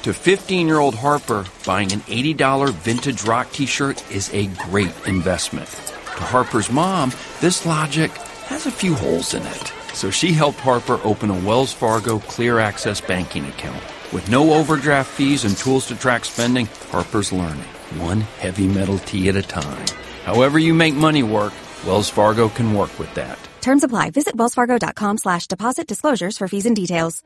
To 15-year-old Harper, buying an $80 vintage rock t-shirt is a great investment. To Harper's mom, this logic has a few holes in it. So she helped Harper open a Wells Fargo Clear Access banking account. With no overdraft fees and tools to track spending, Harper's learning, one heavy metal tea at a time. However you make money work, Wells Fargo can work with that. Terms apply. Visit wellsfargo.com/deposit disclosures for fees and details.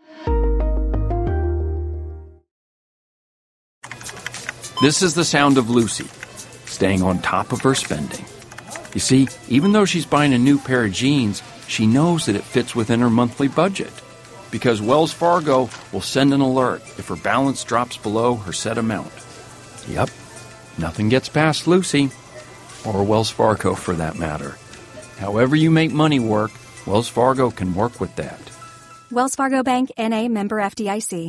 This is the sound of Lucy, staying on top of her spending. You see, even though she's buying a new pair of jeans, she knows that it fits within her monthly budget. Because Wells Fargo will send an alert if her balance drops below her set amount. Yep, nothing gets past Lucy, or Wells Fargo for that matter. However you make money work, Wells Fargo can work with that. Wells Fargo Bank, N.A., member FDIC.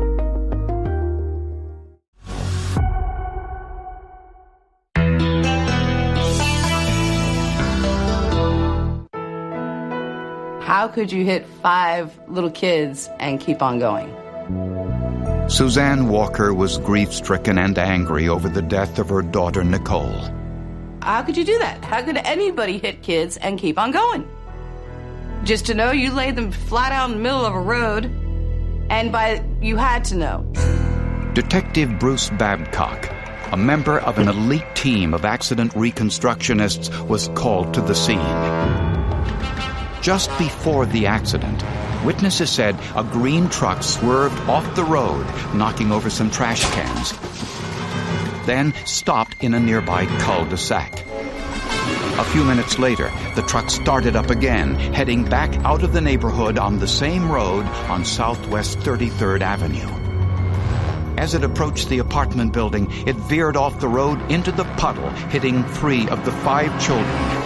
How could you hit 5 little kids and keep on going? Suzanne Walker was grief-stricken and angry over the death of her daughter, Nicole. How could you do that? How could anybody hit kids and keep on going? Just to know you laid them flat out in the middle of a road, and you had to know. Detective Bruce Babcock, a member of an elite team of accident reconstructionists, was called to the scene. Just before the accident, witnesses said a green truck swerved off the road, knocking over some trash cans, then stopped in a nearby cul-de-sac. A few minutes later, the truck started up again, heading back out of the neighborhood on the same road on Southwest 33rd Avenue. As it approached the apartment building, it veered off the road into the puddle, hitting 3 of the 5 children,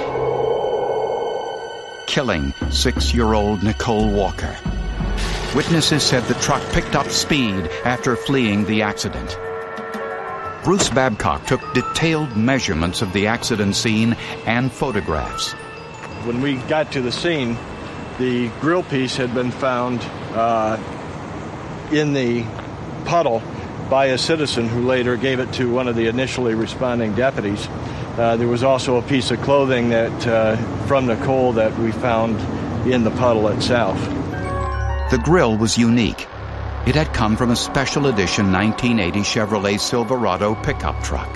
killing 6-year-old Nicole Walker. Witnesses said the truck picked up speed after fleeing the accident. Bruce Babcock took detailed measurements of the accident scene and photographs. When we got to the scene, the grill piece had been found in the puddle by a citizen who later gave it to one of the initially responding deputies. There was also a piece of clothing that from Nicole that we found in the puddle itself. The grill was unique. It had come from a special edition 1980 Chevrolet Silverado pickup truck.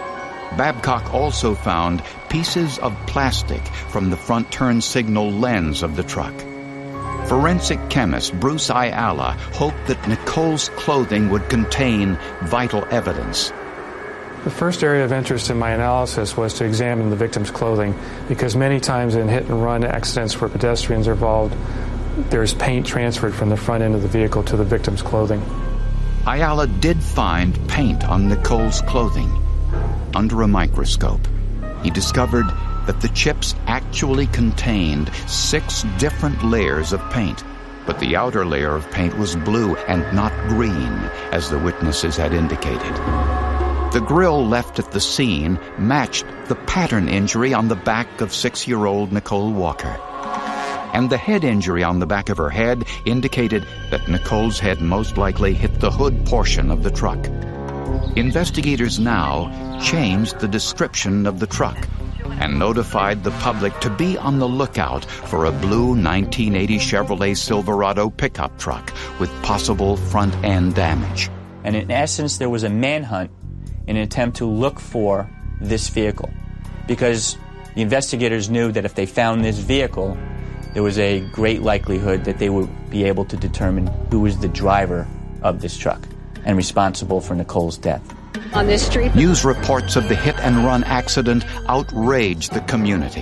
Babcock also found pieces of plastic from the front turn signal lens of the truck. Forensic chemist Bruce Ayala hoped that Nicole's clothing would contain vital evidence. The first area of interest in my analysis was to examine the victim's clothing, because many times in hit-and-run accidents where pedestrians are involved, there's paint transferred from the front end of the vehicle to the victim's clothing. Ayala did find paint on Nicole's clothing. Under a microscope, he discovered that the chips actually contained 6 different layers of paint, but the outer layer of paint was blue and not green, as the witnesses had indicated. The grill left at the scene matched the pattern injury on the back of 6-year-old Nicole Walker. And the head injury on the back of her head indicated that Nicole's head most likely hit the hood portion of the truck. Investigators now changed the description of the truck and notified the public to be on the lookout for a blue 1980 Chevrolet Silverado pickup truck with possible front-end damage. And in essence, there was a manhunt in an attempt to look for this vehicle, because the investigators knew that if they found this vehicle, there was a great likelihood that they would be able to determine who was the driver of this truck and responsible for Nicole's death. On this street, news reports of the hit-and-run accident outraged the community.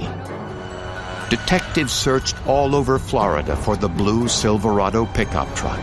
Detectives searched all over Florida for the blue Silverado pickup truck.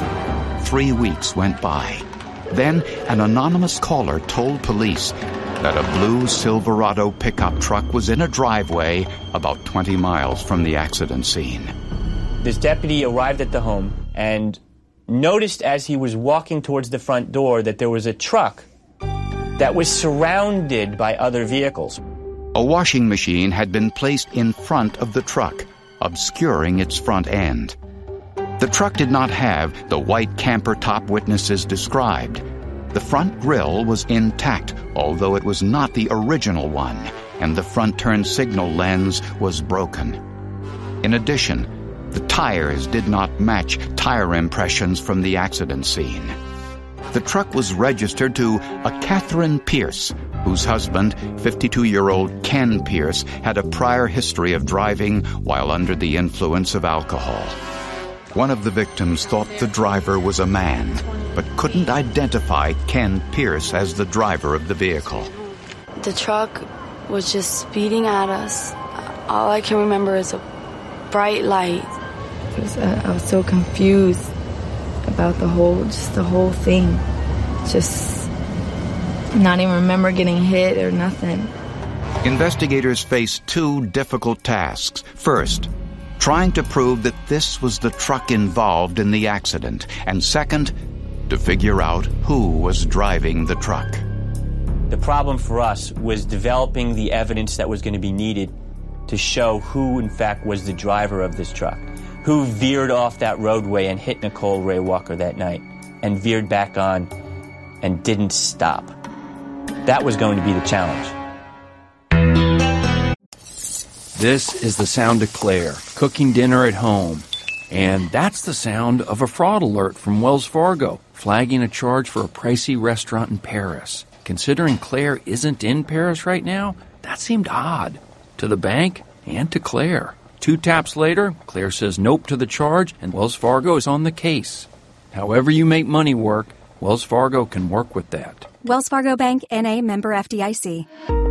3 weeks went by. Then an anonymous caller told police that a blue Silverado pickup truck was in a driveway about 20 miles from the accident scene. This deputy arrived at the home and noticed as he was walking towards the front door that there was a truck that was surrounded by other vehicles. A washing machine had been placed in front of the truck, obscuring its front end. The truck did not have the white camper top witnesses described. The front grille was intact, although it was not the original one, and the front turn signal lens was broken. In addition, the tires did not match tire impressions from the accident scene. The truck was registered to a Catherine Pierce, whose husband, 52-year-old Ken Pierce, had a prior history of driving while under the influence of alcohol. One of the victims thought the driver was a man, but couldn't identify Ken Pierce as the driver of the vehicle. The truck was just speeding at us. All I can remember is a bright light. I was so confused about the whole thing. Just not even remember getting hit or nothing. Investigators faced two difficult tasks. First, trying to prove that this was the truck involved in the accident, and second, to figure out who was driving the truck. The problem for us was developing the evidence that was going to be needed to show who, in fact, was the driver of this truck, who veered off that roadway and hit Nicole Ray Walker that night and veered back on and didn't stop. That was going to be the challenge. This is the sound of Claire cooking dinner at home. And that's the sound of a fraud alert from Wells Fargo, flagging a charge for a pricey restaurant in Paris. Considering Claire isn't in Paris right now, that seemed odd to the bank and to Claire. 2 taps later, Claire says nope to the charge, and Wells Fargo is on the case. However you make money work, Wells Fargo can work with that. Wells Fargo Bank, N.A., member FDIC.